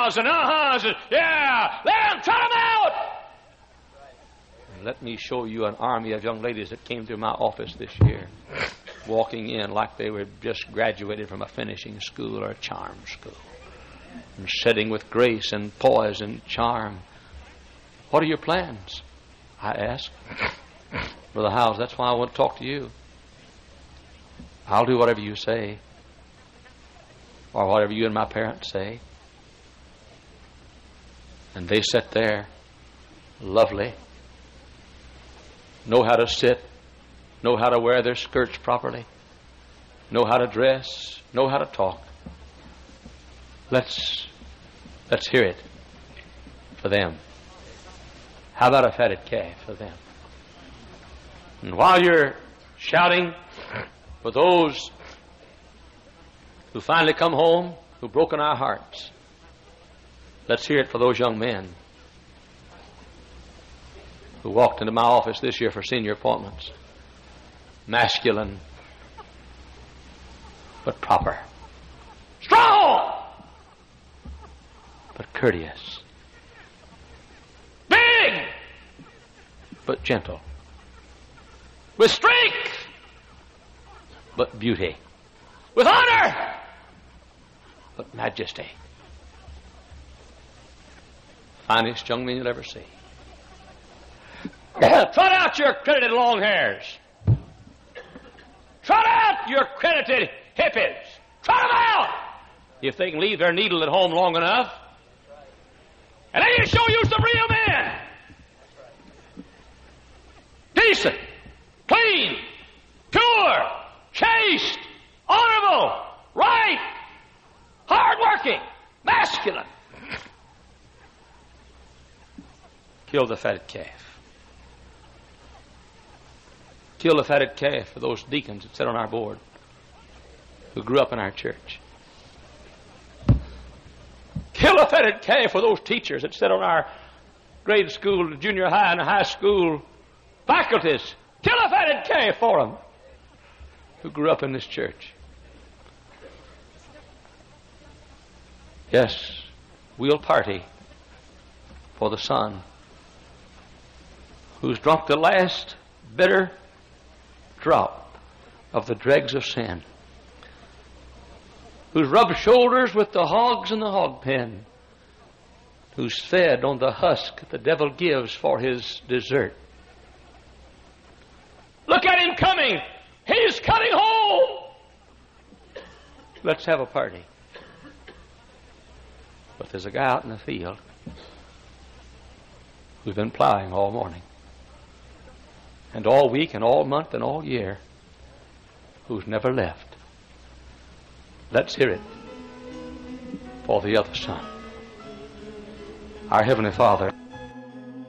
yahs and uh-huhs. And, yeah, let them trot them out. And let me show you an army of young ladies that came through my office this year, walking in like they were just graduated from a finishing school or a charm school, and sitting with grace and poise and charm. What are your plans? I asked. Brother Howes, that's why I want to talk to you. I'll do whatever you say, or whatever you and my parents say. And they sit there, lovely, know how to sit, know how to wear their skirts properly, know how to dress, know how to talk. Let's hear it for them. How about a fatted calf for them? And while you're shouting for those who finally come home, who've broken our hearts, let's hear it for those young men who walked into my office this year for senior appointments. Masculine, but proper. Strong, but courteous. Big, but gentle. With strength, but beauty. With honor, but majesty. Finest young men you'll ever see. Trot out your credited long hairs. Trot out your credited hippies. Trot them out if they can leave their needle at home long enough. And let me show you some real men. Decent, clean, pure, chaste, honorable, right, hard-working, masculine. Kill the fatted calf. Kill the fatted calf for those deacons that sit on our board who grew up in our church. Kill a fatted calf for those teachers that sit on our grade school, junior high, and high school faculties. Kill a fatted calf for them who grew up in this church. Yes, we'll party for the son who's drunk the last bitter drop of the dregs of sin, who's rubbed shoulders with the hogs in the hog pen, who's fed on the husk the devil gives for his dessert. Look at him coming. He's coming home. Let's have a party. But there's a guy out in the field who's been plowing all morning and all week and all month and all year, who's never left. Let's hear it for the other son. Our Heavenly Father,